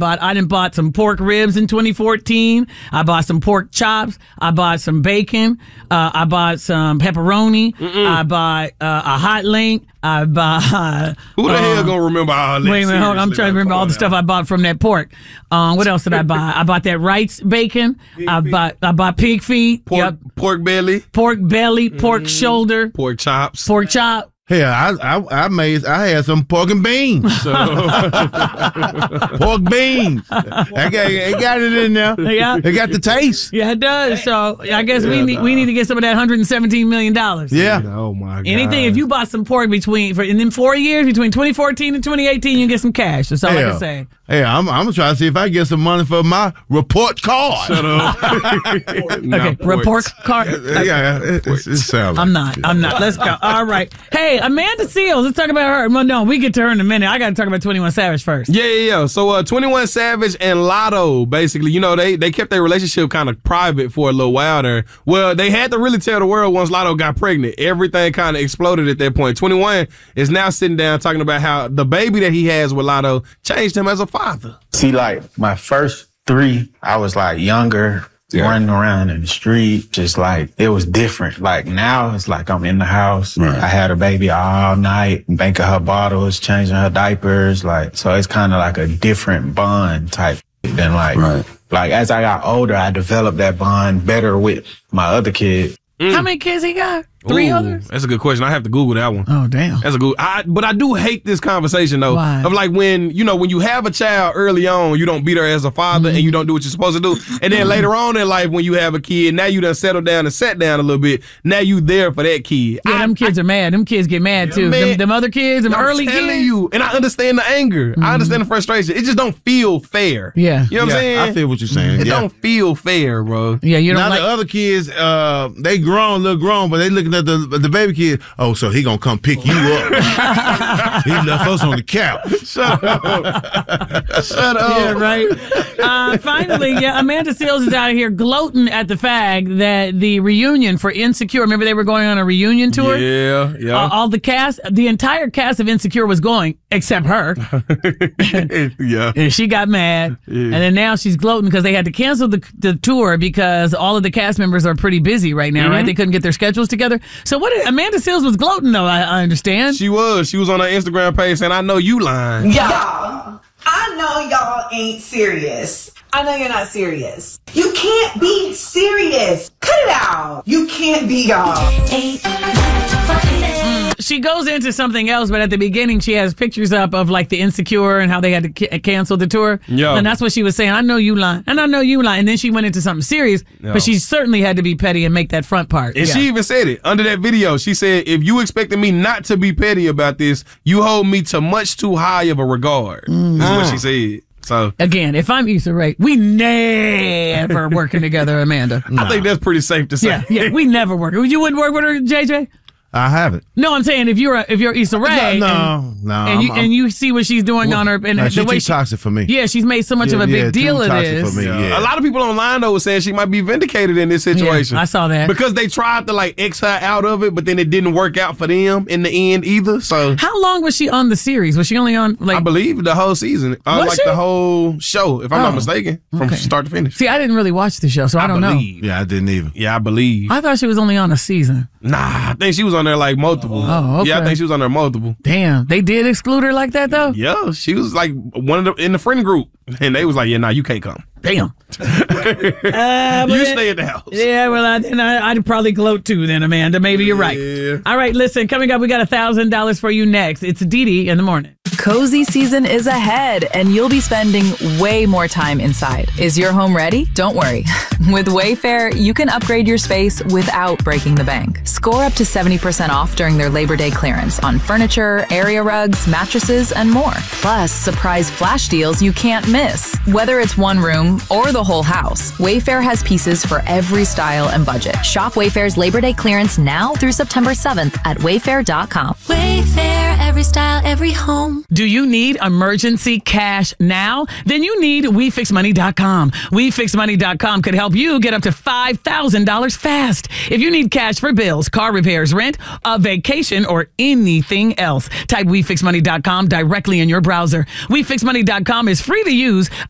I done bought some pork ribs in 2014. I bought some pork chops. I bought some bacon. I bought some pepperoni. I bought a hot link. I bought... Who the hell gonna remember all that? Wait a minute, hold on. I'm trying to remember all the stuff I bought from that pork. What else did I buy? I bought that Wright's bacon. I bought pig feet. Pork belly. Pork belly, pork shoulder. Pork chops. Pork chop. Yeah, I had some pork and beans. Pork beans. I got it in there. Yeah. It got the taste. Yeah, it does. So I guess we need to get some of that $117 million. Yeah. Oh my God. Anything, if you bought some pork in them 4 years, between 2014 and 2018, you can get some cash. That's all I can say. Hey, I'm gonna try to see if I can get some money for my report card. Shut up. Okay, report card. Yeah, it's sounds. I'm not. Let's go. All right. Hey, Amanda Seales. Let's talk about her. Well, no, we get to her in a minute. I got to talk about 21 Savage first. Yeah. So 21 Savage and Lotto, basically, they kept their relationship kind of private for a little while there. Well, they had to really tell the world once Lotto got pregnant. Everything kind of exploded at that point. 21 is now sitting down talking about how the baby that he has with Lotto changed him as a father. See, like, my first 3, I was, like, younger, running around in the street, just, like, it was different. Like, now it's like I'm in the house. Right. I had a baby all night, banking her bottles, changing her diapers, like, so it's kind of like a different bond type than, like, like, as I got older, I developed that bond better with my other kid. How many kids he got? 3 others? That's a good question. I have to Google that one. Oh, damn. That's a good. But I do hate this conversation though. Why? Of like when you have a child early on, you don't beat her as a father and you don't do what you're supposed to do. And then later on in life, when you have a kid, now you done settled down and sat down a little bit. Now you there for that kid. Yeah, them kids are mad. Them kids get mad too. Them other kids, them early kids. I'm telling you, and I understand the anger. I understand the frustration. It just don't feel fair. Yeah. You know what I'm saying? I feel what you're saying. It don't feel fair, bro. Yeah, you don't now the other kids, they look grown, but they looking at the baby kid. Oh, so he gonna come pick you up. He left us on the couch. Shut up. Shut up. Yeah, right. Finally, Amanda Seales is out of here gloating at the fact that the reunion for Insecure, remember they were going on a reunion tour? Yeah. All the cast, the entire cast of Insecure was going, except her. Yeah. And she got mad. Yeah. And then now she's gloating because they had to cancel the tour because all of the cast members are pretty busy right now, right? They couldn't get their schedules together. So Amanda Seales was gloating, though, I understand. She was on her Instagram page saying, I know you lying. Y'all, I know y'all ain't serious. I know you're not serious. You can't be serious. Cut it out. You can't be y'all. She goes into something else, but at the beginning she has pictures up of like the Insecure and how they had to cancel the tour. Yo. And that's what she was saying. I know you lying. And I know you lying. And then she went into something serious, but she certainly had to be petty and make that front part. And she even said it under that video. She said, if you expected me not to be petty about this, you hold me to much too high of a regard. Is what she said. So again, if I'm Issa Rae, we never working together, Amanda. I think that's pretty safe to say. Yeah, we never work. You wouldn't work with her, JJ? I haven't. No, I'm saying if you're Issa Rae, no, and you see what she's doing on her, and she's the way too toxic for me. Yeah, she's made so much of a big deal of this. For me, A lot of people online though were saying she might be vindicated in this situation. Yeah, I saw that because they tried to like X her out of it, but then it didn't work out for them in the end either. So how long was she on the series? Was she only on I believe the whole season, the whole show, if I'm not mistaken, from start to finish. See, I didn't really watch the show, so I don't know. Yeah, I didn't either. Yeah, I believe. I thought she was only on a season. Nah, I think she was on there like multiple. Oh, okay. Yeah, I think she was on there multiple. Damn, they did exclude her like that though? Yeah, she was like in the friend group, and they was like, "Yeah, you can't come." Damn. You stay at the house. Yeah, well, I'd probably gloat too then, Amanda. Maybe you're right. All right, listen, coming up, we got $1,000 for you next. It's Dee in the morning. Cozy season is ahead, and you'll be spending way more time inside. Is your home ready? Don't worry. With Wayfair, you can upgrade your space without breaking the bank. Score up to 70% off during their Labor Day clearance on furniture, area rugs, mattresses, and more. Plus, surprise flash deals you can't miss. Whether it's one room or the whole house, Wayfair has pieces for every style and budget. Shop Wayfair's Labor Day clearance now through September 7th at wayfair.com. Wayfair, every style, every home. Do you need emergency cash now? Then you need WeFixMoney.com. WeFixMoney.com could help you get up to $5,000 fast. If you need cash for bills, car repairs, rent, a vacation, or anything else, type WeFixMoney.com directly in your browser. WeFixMoney.com is free to use.